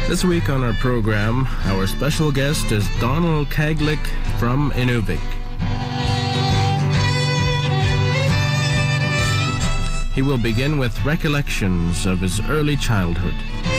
This week on our program, our special guest is Donald Caglick from Inuvik. He will begin with recollections of his early childhood.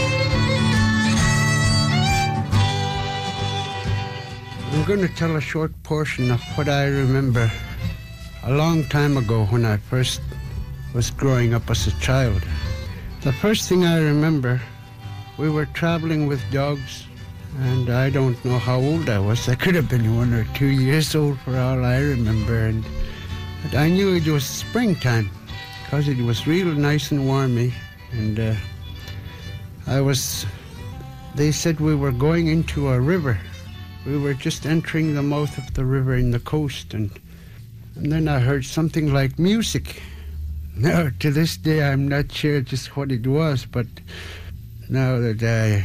I'm going to tell a short portion of what I remember a long time ago when I first was growing up as a child. The first thing I remember, we were traveling with dogs, and I don't know how old I was. I could have been 1 or 2 years old for all I remember. But I knew it was springtime because it was real nice and warmy. And they said we were going into a river. We were just entering the mouth of the river in the coast. And then I heard something like music. Now, to this day, I'm not sure just what it was, but now that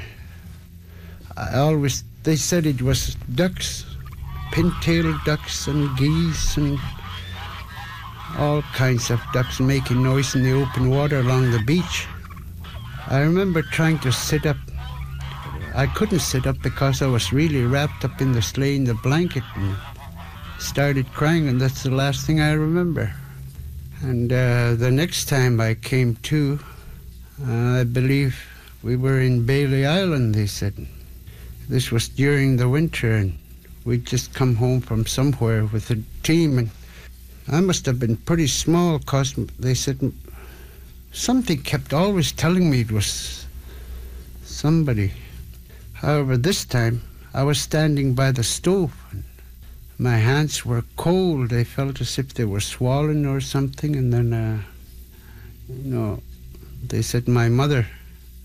they said it was ducks, pin-tailed ducks and geese and all kinds of ducks making noise in the open water along the beach. I remember trying to sit up. I couldn't sit up because I was really wrapped up in the sleigh in the blanket and started crying, and that's the last thing I remember. And the next time I came to, I believe we were in Bailey Island, they said. This was during the winter, and we'd just come home from somewhere with a team, and I must have been pretty small because they said something kept always telling me it was somebody. However, this time I was standing by the stove, and my hands were cold. They felt as if they were swollen or something, and then, they said my mother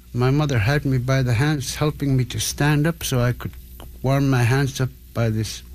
had me by the hands, helping me to stand up so I could warm my hands up by this